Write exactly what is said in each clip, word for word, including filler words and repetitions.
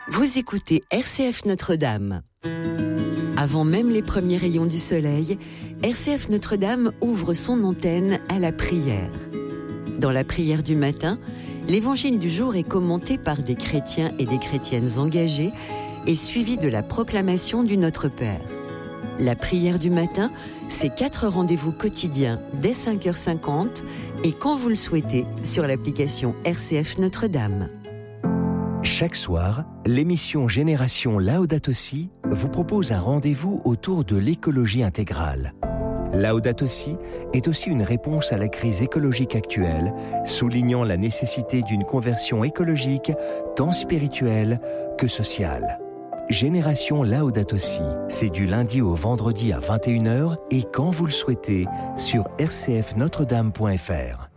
Vous écoutez R C F Notre-Dame. Avant même les premiers rayons du soleil, R C F Notre-Dame ouvre son antenne à la prière. Dans la prière du matin, l'évangile du jour est commenté par des chrétiens et des chrétiennes engagés et suivi de la proclamation du Notre Père. La prière du matin, c'est quatre rendez-vous quotidiens dès cinq heures cinquante et quand vous le souhaitez sur l'application R C F Notre-Dame. Chaque soir, l'émission Génération Laudato Si vous propose un rendez-vous autour de l'écologie intégrale. Laudato Si est aussi une réponse à la crise écologique actuelle, soulignant la nécessité d'une conversion écologique tant spirituelle que sociale. Génération Laudato Si, c'est du lundi au vendredi à vingt et une heures et quand vous le souhaitez sur r c f notre dame point f r.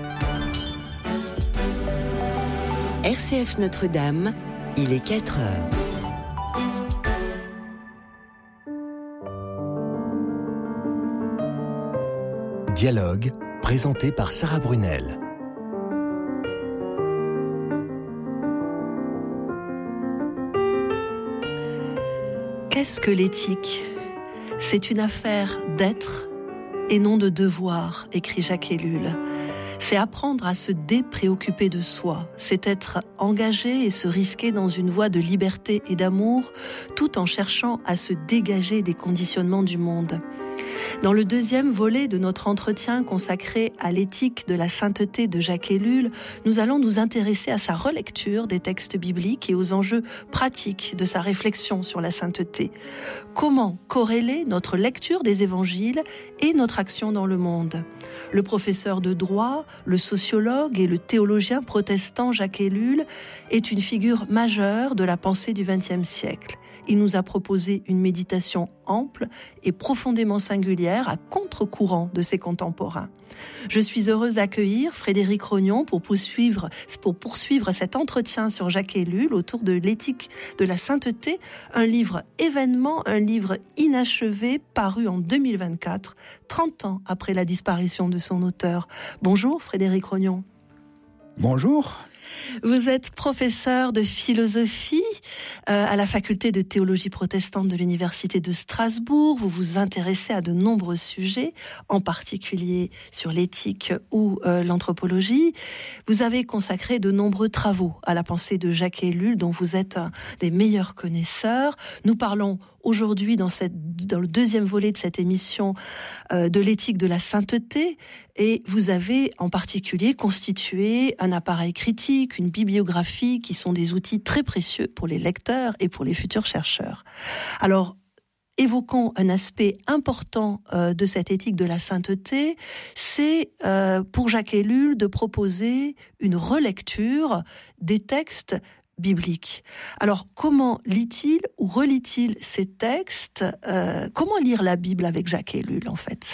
R C F Notre-Dame, il est quatre heures. Dialogue, présenté par Sarah Brunel. Qu'est-ce que l'éthique ? C'est une affaire d'être et non de devoir, écrit Jacques Ellul. C'est apprendre à se dépréoccuper de soi, c'est être engagé et se risquer dans une voie de liberté et d'amour, tout en cherchant à se dégager des conditionnements du monde. Dans le deuxième volet de notre entretien consacré à l'éthique de la sainteté de Jacques Ellul, nous allons nous intéresser à sa relecture des textes bibliques et aux enjeux pratiques de sa réflexion sur la sainteté. Comment corréler notre lecture des évangiles et notre action dans le monde ? Le professeur de droit, le sociologue et le théologien protestant Jacques Ellul est une figure majeure de la pensée du vingtième siècle. Il nous a proposé une méditation ample et profondément singulière à contre-courant de ses contemporains. Je suis heureuse d'accueillir Frédéric Rognon pour poursuivre, pour poursuivre cet entretien sur Jacques Ellul autour de l'éthique de la sainteté, un livre événement, un livre inachevé paru en deux mille vingt-quatre, trente ans après la disparition de son auteur. Bonjour Frédéric Rognon. Bonjour. Vous êtes professeur de philosophie euh, à la faculté de théologie protestante de l'Université de Strasbourg. Vous vous intéressez à de nombreux sujets, en particulier sur l'éthique ou euh, l'anthropologie. Vous avez consacré de nombreux travaux à la pensée de Jacques Ellul, dont vous êtes un des meilleurs connaisseurs. Nous parlons aujourd'hui, dans, cette, dans le deuxième volet de cette émission, euh, de l'éthique de la sainteté, et vous avez en particulier constitué un appareil critique, une bibliographie, qui sont des outils très précieux pour les lecteurs et pour les futurs chercheurs. Alors, évoquons un aspect important euh, de cette éthique de la sainteté, c'est euh, pour Jacques Ellul de proposer une relecture des textes biblique. Alors, comment lit-il ou relit-il ces textes ? euh, Comment lire la Bible avec Jacques Ellul, en fait ?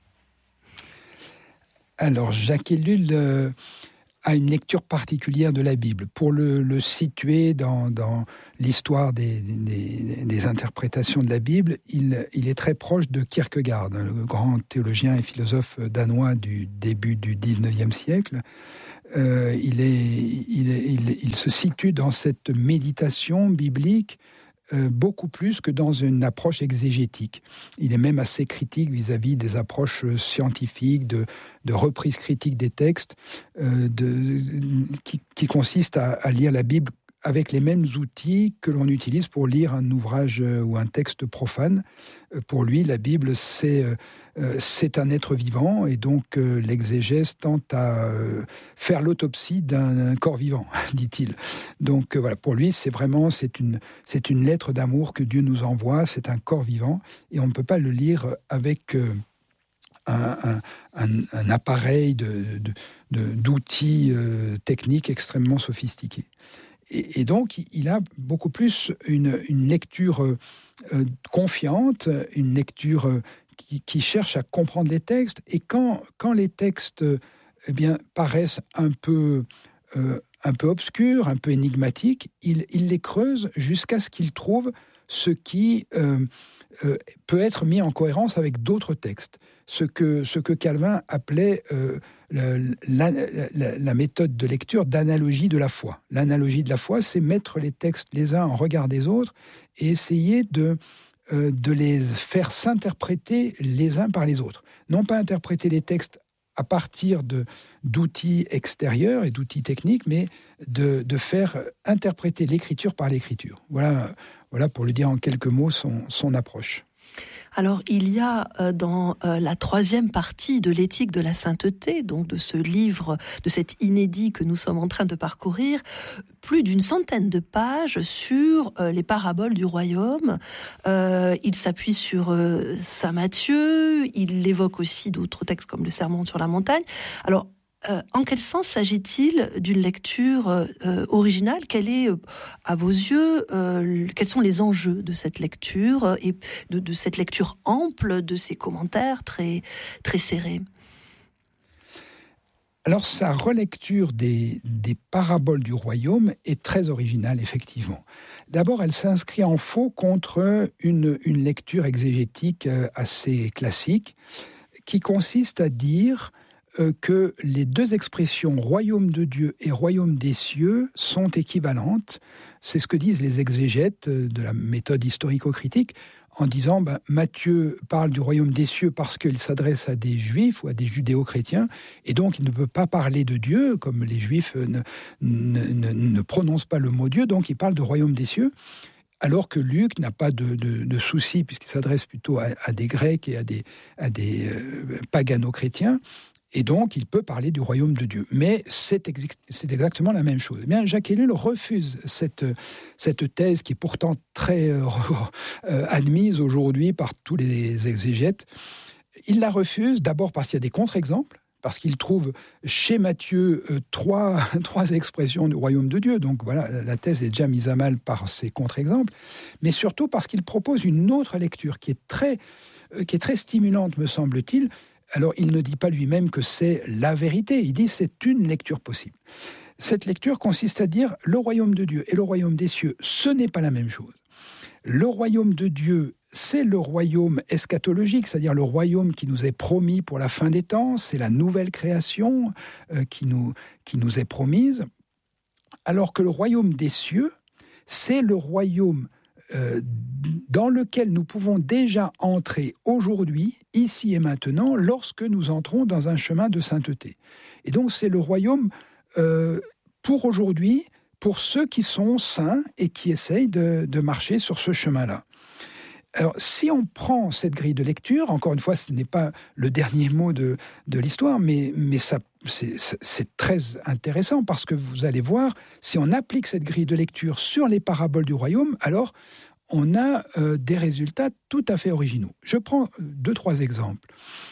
Alors, Jacques Ellul euh, a une lecture particulière de la Bible. Pour le, le situer dans, dans l'histoire des, des, des interprétations de la Bible, il, il est très proche de Kierkegaard, le grand théologien et philosophe danois du début du dix-neuvième siècle. Euh, il, est, il, est, il, il se situe dans cette méditation biblique euh, beaucoup plus que dans une approche exégétique. Il est même assez critique vis-à-vis des approches scientifiques, de, de reprise critique des textes, euh, de, qui, qui consistent à, à lire la Bible avec les mêmes outils que l'on utilise pour lire un ouvrage ou un texte profane. Pour lui, la Bible, c'est, c'est un être vivant, et donc l'exégèse tente à faire l'autopsie d'un corps vivant, dit-il. Donc voilà, pour lui, c'est vraiment c'est une, c'est une lettre d'amour que Dieu nous envoie, c'est un corps vivant, et on ne peut pas le lire avec un, un, un, un appareil de, de, de, d'outils techniques extrêmement sophistiqués. Et, et donc, il a beaucoup plus une, une lecture euh, confiante, une lecture euh, qui, qui cherche à comprendre les textes. Et quand, quand les textes euh, eh bien, paraissent un peu, euh, un peu obscurs, un peu énigmatiques, il, il les creuse jusqu'à ce qu'il trouve ce qui euh, euh, peut être mis en cohérence avec d'autres textes. Ce que, ce que Calvin appelait euh, le, la, la, la méthode de lecture d'analogie de la foi. L'analogie de la foi, c'est mettre les textes les uns en regard des autres et essayer de, euh, de les faire s'interpréter les uns par les autres. Non pas interpréter les textes à partir de, d'outils extérieurs et d'outils techniques, mais de, de faire interpréter l'écriture par l'écriture. Voilà, voilà pour le dire en quelques mots, son, son approche. Alors, il y a euh, dans euh, la troisième partie de l'éthique de la sainteté, donc de ce livre, de cet inédit que nous sommes en train de parcourir, plus d'une centaine de pages sur euh, les paraboles du royaume. Euh, il s'appuie sur euh, saint Matthieu, il évoque aussi d'autres textes comme le Sermon sur la montagne. Alors, Euh, en quel sens s'agit-il d'une lecture euh, originale ? Quel est, euh, à vos yeux, euh, quels sont les enjeux de cette lecture euh, et de, de cette lecture ample, de ces commentaires très, très serrés ? Alors, sa relecture des, des paraboles du royaume est très originale, effectivement. D'abord, elle s'inscrit en faux contre une, une lecture exégétique assez classique qui consiste à dire que les deux expressions « royaume de Dieu » et « royaume des cieux » sont équivalentes. C'est ce que disent les exégètes de la méthode historico-critique en disant ben, « Matthieu parle du royaume des cieux parce qu'il s'adresse à des juifs ou à des judéo-chrétiens et donc il ne peut pas parler de Dieu, comme les juifs ne, ne, ne, ne prononcent pas le mot Dieu, donc il parle de royaume des cieux ». Alors que Luc n'a pas de, de, de souci puisqu'il s'adresse plutôt à, à des Grecs et à des, à des euh, pagano-chrétiens. Et donc, il peut parler du royaume de Dieu. Mais c'est, ex- c'est exactement la même chose. Eh bien, Jacques Ellul refuse cette, cette thèse qui est pourtant très euh, euh, admise aujourd'hui par tous les exégètes. Il la refuse d'abord parce qu'il y a des contre-exemples, parce qu'il trouve chez Matthieu euh, trois, trois expressions du royaume de Dieu. Donc voilà, la thèse est déjà mise à mal par ces contre-exemples. Mais surtout parce qu'il propose une autre lecture qui est très, euh, qui est très stimulante, me semble-t-il. Alors, il ne dit pas lui-même que c'est la vérité, il dit que c'est une lecture possible. Cette lecture consiste à dire le royaume de Dieu et le royaume des cieux, ce n'est pas la même chose. Le royaume de Dieu, c'est le royaume eschatologique, c'est-à-dire le royaume qui nous est promis pour la fin des temps, c'est la nouvelle création euh, qui, nous, qui nous est promise, alors que le royaume des cieux, c'est le royaume Euh, dans lequel nous pouvons déjà entrer aujourd'hui, ici et maintenant, lorsque nous entrons dans un chemin de sainteté. Et donc c'est le royaume euh, pour aujourd'hui, pour ceux qui sont saints et qui essayent de, de marcher sur ce chemin-là. Alors, si on prend cette grille de lecture, encore une fois, ce n'est pas le dernier mot de, de l'histoire, mais, mais ça, c'est, c'est très intéressant parce que vous allez voir, si on applique cette grille de lecture sur les paraboles du royaume, alors on a euh, des résultats tout à fait originaux. Je prends deux, trois exemples.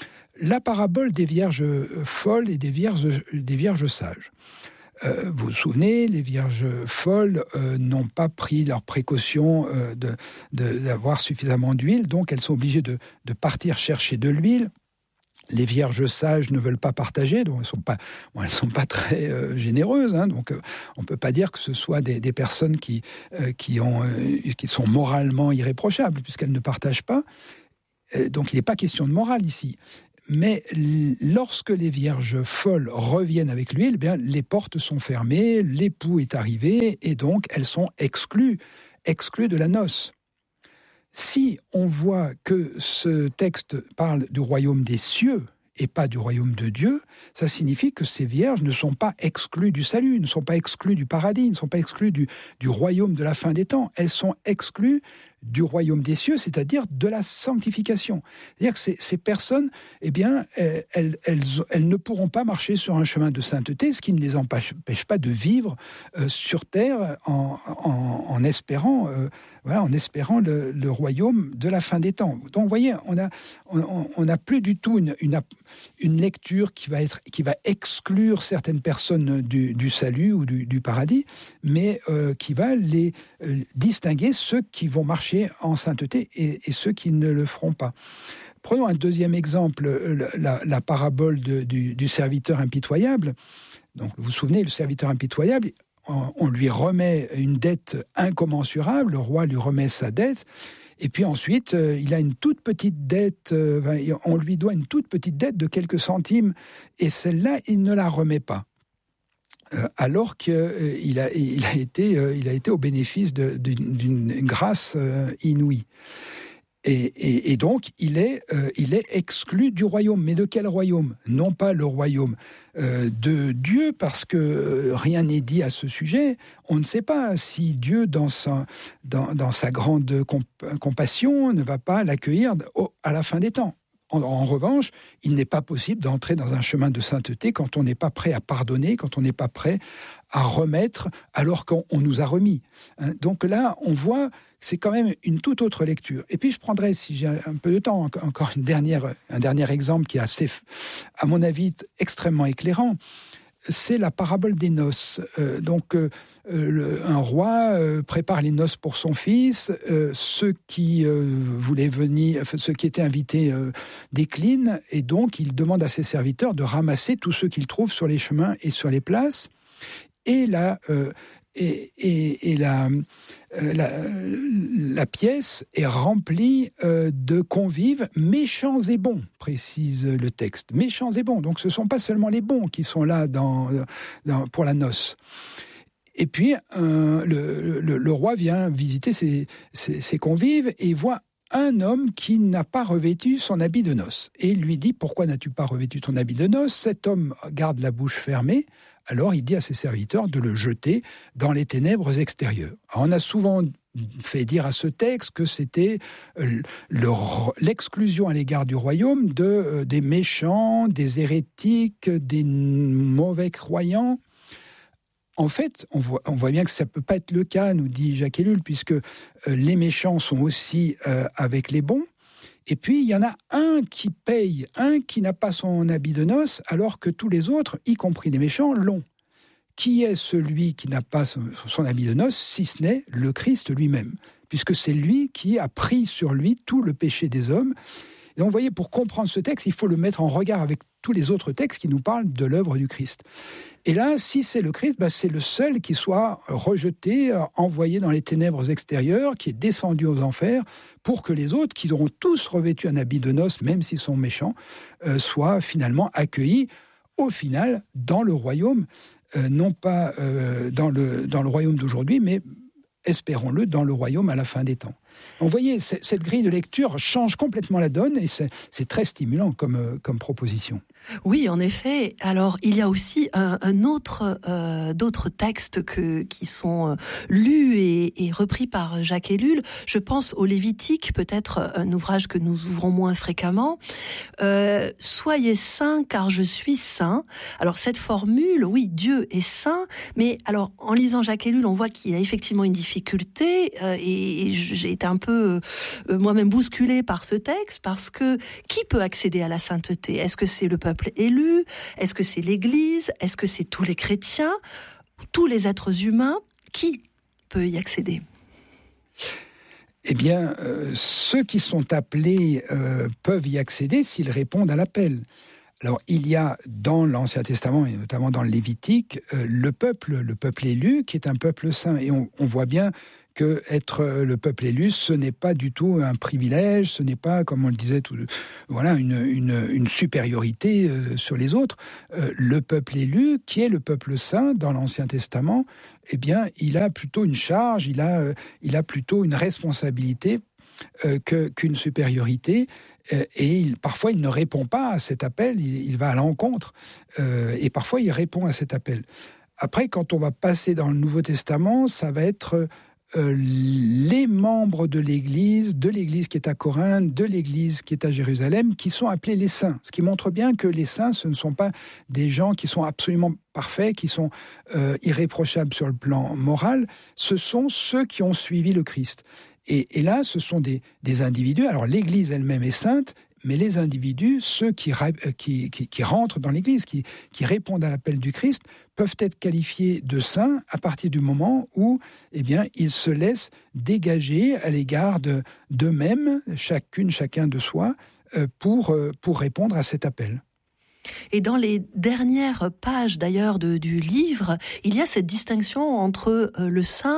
La parabole des vierges folles et des vierges, des vierges sages. Euh, vous vous souvenez, les vierges folles euh, n'ont pas pris leurs précautions euh, de, de, d'avoir suffisamment d'huile, donc elles sont obligées de, de partir chercher de l'huile. Les vierges sages ne veulent pas partager, donc elles ne sont pas, bon, elles sont pas très euh, généreuses, hein, donc euh, on ne peut pas dire que ce soit des, des personnes qui, euh, qui, ont, euh, qui sont moralement irréprochables, puisqu'elles ne partagent pas. Euh, donc il n'est pas question de morale ici. Mais lorsque les vierges folles reviennent avec l'huile, eh bien, les portes sont fermées, l'époux est arrivé, et donc elles sont exclues, exclues de la noce. Si on voit que ce texte parle du royaume des cieux et pas du royaume de Dieu, ça signifie que ces vierges ne sont pas exclues du salut, ne sont pas exclues du paradis, ne sont pas exclues du, du royaume de la fin des temps. Elles sont exclues du royaume des cieux, c'est-à-dire de la sanctification. C'est-à-dire que ces, ces personnes, eh bien, elles, elles, elles, elles ne pourront pas marcher sur un chemin de sainteté, ce qui ne les empêche, empêche pas de vivre euh, sur terre en, en, en espérant, euh, voilà, en espérant le, le royaume de la fin des temps. Donc, vous voyez, on a, on, on a plus du tout une, une, une lecture qui va être, qui va exclure certaines personnes du, du salut ou du, du paradis, mais euh, qui va les euh, distinguer ceux qui vont marcher en sainteté et, et ceux qui ne le feront pas. Prenons un deuxième exemple, la, la parabole de, du, du serviteur impitoyable. Donc, vous vous souvenez, le serviteur impitoyable, on, on lui remet une dette incommensurable, le roi lui remet sa dette, Et puis ensuite, euh, il a une toute petite dette, euh, on lui doit une toute petite dette de quelques centimes, et celle-là, il ne la remet pas. Euh, alors qu'il euh, a, il a, été, euh, il a été au bénéfice de, d'une, d'une grâce euh, inouïe. Et, et, et donc, il est, euh, il est exclu du royaume. Mais de quel royaume ? Non pas le royaume euh, de Dieu, parce que euh, rien n'est dit à ce sujet. On ne sait pas si Dieu, dans sa, dans, dans sa grande comp- compassion, ne va pas l'accueillir au, à la fin des temps. En, en revanche, il n'est pas possible d'entrer dans un chemin de sainteté quand on n'est pas prêt à pardonner, quand on n'est pas prêt à remettre alors qu'on on nous a remis. Hein, donc là, on voit c'est quand même une toute autre lecture. Et puis je prendrai, si j'ai un peu de temps, encore une dernière, un dernier exemple qui est assez, à mon avis, extrêmement éclairant. C'est la parabole des noces. Euh, donc, euh, le, un roi euh, prépare les noces pour son fils. Euh, ceux qui euh, voulaient venir, enfin, ceux qui étaient invités euh, déclinent, et donc il demande à ses serviteurs de ramasser tous ceux qu'ils trouvent sur les chemins et sur les places. Et là, euh, et, et, et la, euh, la, la pièce est remplie euh, de convives méchants et bons, précise le texte. Méchants et bons. Donc ce ne sont pas seulement les bons qui sont là dans, dans, pour la noce. Et puis, euh, le, le, le roi vient visiter ses, ses, ses convives et voit un homme qui n'a pas revêtu son habit de noces. Et il lui dit, pourquoi n'as-tu pas revêtu ton habit de noces ? Cet homme garde la bouche fermée. Alors il dit à ses serviteurs de le jeter dans les ténèbres extérieures. Alors, on a souvent fait dire à ce texte que c'était le, l'exclusion à l'égard du royaume de, euh, des méchants, des hérétiques, des mauvais croyants. En fait, on voit, on voit bien que ça ne peut pas être le cas, nous dit Jacques Ellul, puisque euh, les méchants sont aussi euh, avec les bons. Et puis, il y en a un qui paye, un qui n'a pas son habit de noces, alors que tous les autres, y compris les méchants, l'ont. Qui est celui qui n'a pas son, son habit de noces, si ce n'est le Christ lui-même, puisque c'est lui qui a pris sur lui tout le péché des hommes. Et donc, vous voyez, pour comprendre ce texte, il faut le mettre en regard avec tous les autres textes qui nous parlent de l'œuvre du Christ. Et là, si c'est le Christ, ben c'est le seul qui soit rejeté, envoyé dans les ténèbres extérieures, qui est descendu aux enfers, pour que les autres, qui auront tous revêtu un habit de noces, même s'ils sont méchants, euh, soient finalement accueillis, au final, dans le royaume, euh, non pas euh, dans, le, dans le royaume d'aujourd'hui, mais, espérons-le, dans le royaume à la fin des temps. Vous voyez, cette grille de lecture change complètement la donne et c'est, c'est très stimulant comme, comme proposition. Oui, en effet. Alors, il y a aussi un, un autre, euh, d'autres textes que, qui sont euh, lus et, et repris par Jacques Ellul. Je pense au Lévitique, peut-être un ouvrage que nous ouvrons moins fréquemment. Euh, « Soyez saints, car je suis saint ». Alors, cette formule, oui, Dieu est saint, mais alors, en lisant Jacques Ellul, on voit qu'il y a effectivement une difficulté euh, et, et j'ai été un peu euh, moi-même bousculée par ce texte, parce que qui peut accéder à la sainteté ? Est-ce que c'est le peuple élu ? Est-ce que c'est l'Église ? Est-ce que c'est tous les chrétiens ? Tous les êtres humains ? Qui peut y accéder ? Eh bien, euh, ceux qui sont appelés euh, peuvent y accéder s'ils répondent à l'appel. Alors, il y a dans l'Ancien Testament, et notamment dans le Lévitique, euh, le peuple, le peuple élu, qui est un peuple saint. Et on, on voit bien que être le peuple élu, ce n'est pas du tout un privilège, ce n'est pas, comme on le disait, tout, voilà, une, une, une supériorité euh, sur les autres. Euh, le peuple élu, qui est le peuple saint dans l'Ancien Testament, eh bien, il a plutôt une charge, il a, euh, il a plutôt une responsabilité euh, que, qu'une supériorité. Euh, et il, parfois, il ne répond pas à cet appel, il, il va à l'encontre. Euh, et parfois, il répond à cet appel. Après, quand on va passer dans le Nouveau Testament, ça va être Euh, les membres de l'Église, de l'Église qui est à Corinthe, de l'Église qui est à Jérusalem, qui sont appelés les saints. Ce qui montre bien que les saints, ce ne sont pas des gens qui sont absolument parfaits, qui sont euh, irréprochables sur le plan moral. Ce sont ceux qui ont suivi le Christ. Et, et là, ce sont des, des individus. Alors, l'Église elle-même est sainte, mais les individus, ceux qui, qui, qui, qui rentrent dans l'Église, qui, qui répondent à l'appel du Christ, peuvent être qualifiés de saints à partir du moment où eh bien, ils se laissent dégager à l'égard de, d'eux-mêmes, chacune, chacun de soi, euh, pour, euh, pour répondre à cet appel. Et dans les dernières pages d'ailleurs de, du livre, il y a cette distinction entre euh, le saint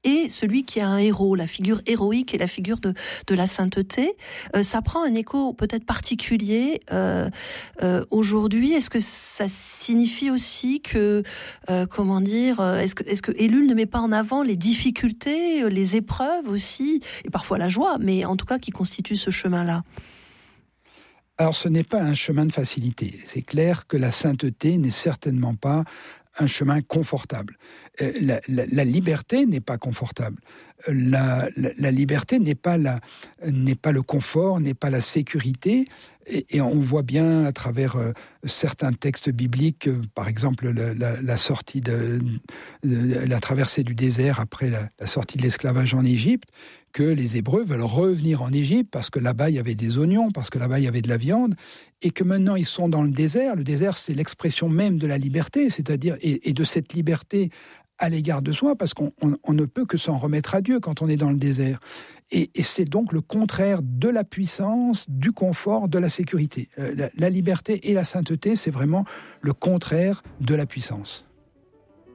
et celui qui a un héros, la figure héroïque et la figure de, de la sainteté. Euh, ça prend un écho peut-être particulier euh, euh, aujourd'hui. Est-ce que ça signifie aussi que, euh, comment dire, est-ce que, est-ce que Ellul ne met pas en avant les difficultés, les épreuves aussi, et parfois la joie, mais en tout cas qui constituent ce chemin-là? Alors ce n'est pas un chemin de facilité. C'est clair que la sainteté n'est certainement pas un chemin confortable. Euh, la, la, la liberté n'est pas confortable. La, la, la liberté n'est pas, la, n'est pas le confort, n'est pas la sécurité. Et, et on voit bien à travers euh, certains textes bibliques, euh, par exemple la, la, la sortie de, de la traversée du désert après la, la sortie de l'esclavage en Égypte, que les Hébreux veulent revenir en Égypte parce que là-bas il y avait des oignons, parce que là-bas il y avait de la viande, et que maintenant ils sont dans le désert. Le désert, c'est l'expression même de la liberté, c'est-à-dire et, et de cette liberté à l'égard de soi, parce qu'on on, on ne peut que s'en remettre à Dieu quand on est dans le désert. Et, et c'est donc le contraire de la puissance, du confort, de la sécurité. La, la liberté et la sainteté, c'est vraiment le contraire de la puissance.